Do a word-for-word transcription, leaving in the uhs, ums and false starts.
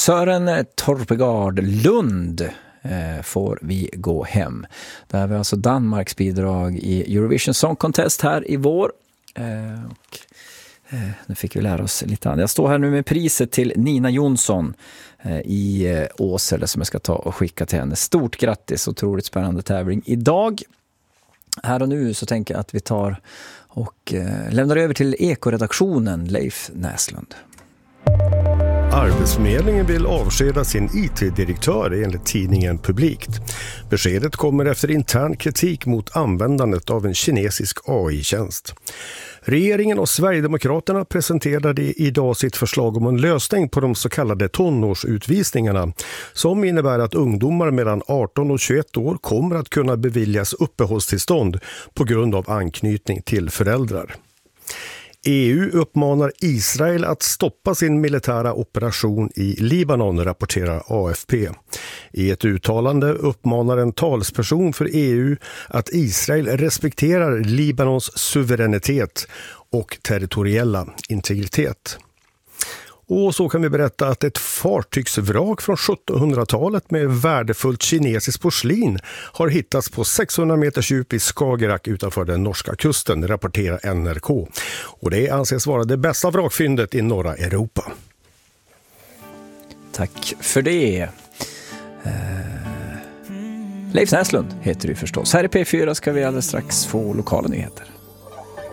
Sören Torpegard Lund eh, får vi gå hem. Det här var alltså Danmarks bidrag i Eurovision Song Contest här i vår. Eh, och, eh, nu fick vi lära oss lite annat. Jag står här nu med priset till Nina Jonsson eh, i eh, Åsele som jag ska ta och skicka till henne. Stort grattis, otroligt spännande tävling idag. Här och nu så tänker jag att vi tar och eh, lämnar över till ekoredaktionen Leif Näslund. Arbetsförmedlingen vill avskeda sin I T-direktör enligt tidningen Publikt. Beskedet kommer efter intern kritik mot användandet av en kinesisk A I-tjänst. Regeringen och Sverigedemokraterna presenterade idag sitt förslag om en lösning på de så kallade tonårsutvisningarna som innebär att ungdomar mellan arton och tjugoett år kommer att kunna beviljas uppehållstillstånd på grund av anknytning till föräldrar. E U uppmanar Israel att stoppa sin militära operation i Libanon, rapporterar A F P. I ett uttalande uppmanar en talsperson för E U att Israel respekterar Libanons suveränitet och territoriella integritet. Och så kan vi berätta att ett fartygsvrak från sjuttonhundratalet med värdefullt kinesiskt porslin har hittats på sexhundra meters djup i Skagerrak utanför den norska kusten, rapporterar N R K. Och det anses vara det bästa vrakfyndet i norra Europa. Tack för det. Eh, Leif Näslund heter du förstås. Här i P fyra ska vi alldeles strax få lokala nyheter.